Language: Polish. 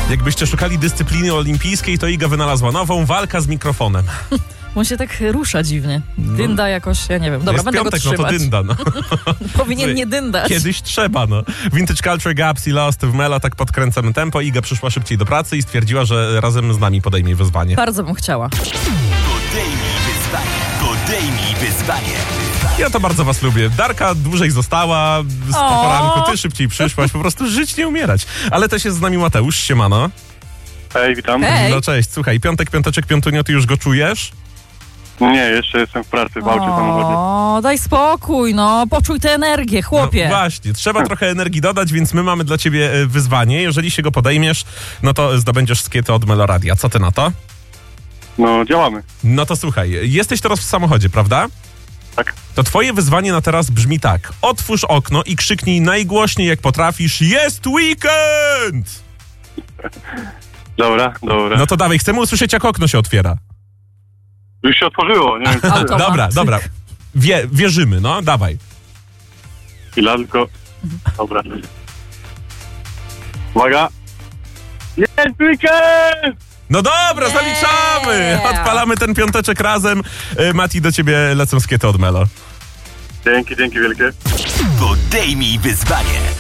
Jakbyście szukali dyscypliny olimpijskiej, to Iga wynalazła nową: walka z mikrofonem. On się tak rusza dziwnie. Dynda jakoś, ja nie wiem. Dobra, Jest będę piątek, go no trzymać. to dynda, no. Powinien nie dyndać. Kiedyś trzeba, no. Vintage Culture, Gaps i Lost w Melo, tak podkręcamy tempo. Iga przyszła szybciej do pracy i stwierdziła, że razem z nami podejmie wyzwanie. Bardzo bym chciała. Podejmij wyzwanie. Ja to bardzo was lubię. Darka dłużej została z poranku, ty szybciej przyszłaś, po prostu żyć, nie umierać. Ale też jest z nami Mateusz, siemano. Hej, witam. Hej. No cześć, słuchaj, piąteczek, piątunio, ty już go czujesz? Nie, jeszcze jestem w pracy, w aucie, w samochodzie. O, daj spokój, no. Poczuj tę energię, chłopie. No właśnie, trzeba trochę energii dodać, więc my mamy dla ciebie wyzwanie. Jeżeli się go podejmiesz, no to zdobędziesz skiety od Meloradia. Co ty na to? No, działamy. No to słuchaj, jesteś teraz w samochodzie, prawda? Tak. To twoje wyzwanie na teraz brzmi tak. Otwórz okno i krzyknij najgłośniej jak potrafisz: jest weekend! Dobra. No to dawaj, chcemy usłyszeć, jak okno się otwiera. Już się otworzyło, nie wiem co. Automatyk. Dobra. Wierzymy, no, dawaj. Chwila, tylko... Dobra. Uwaga. Jest weekend! No dobra, zaliczamy! Odpalamy ten piąteczek razem. Mati, do ciebie lecą skiety od Melo. Dzięki wielkie. Podejmij wyzwanie.